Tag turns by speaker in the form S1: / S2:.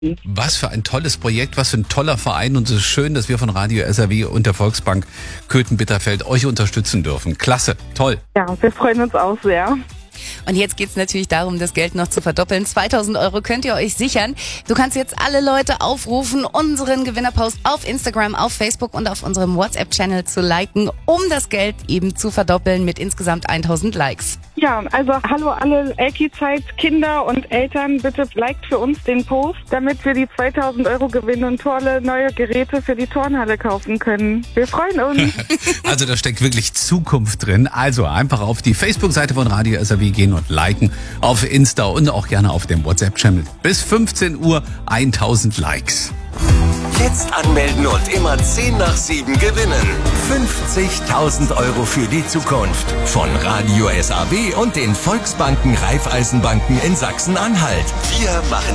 S1: Was für ein tolles Projekt, was für ein toller Verein und es ist schön, dass wir von Radio SRW und der Volksbank Köthen-Bitterfeld euch unterstützen dürfen. Klasse, toll.
S2: Ja, wir freuen uns auch sehr.
S3: Und jetzt geht's natürlich darum, das Geld noch zu verdoppeln. 2.000 € könnt ihr euch sichern. Du kannst jetzt alle Leute aufrufen, unseren Gewinnerpost auf Instagram, auf Facebook und auf unserem WhatsApp-Channel zu liken, um das Geld eben zu verdoppeln mit insgesamt 1.000 Likes.
S2: Ja, also hallo alle Elki-Zeit-Kinder und Eltern, bitte liked für uns den Post, damit wir die 2.000 € gewinnen und tolle neue Geräte für die Turnhalle kaufen können. Wir freuen uns.
S1: Also da steckt wirklich Zukunft drin. Also einfach auf die Facebook-Seite von Radio SRW gehen und liken, auf Insta und auch gerne auf dem WhatsApp-Channel. Bis 15 Uhr 1.000 Likes.
S4: Jetzt anmelden und immer 10 nach 7 gewinnen. 50.000 € für die Zukunft. Von Radio SAW und den Volksbanken Raiffeisenbanken in Sachsen-Anhalt. Wir machen